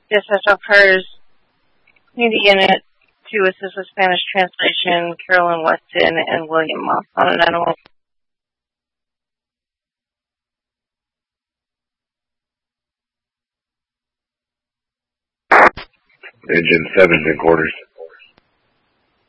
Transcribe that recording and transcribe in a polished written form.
Dispatch offers community unit to assist with Spanish translation, Carolyn Weston and William Moss on an animal. Engine 7's in quarters.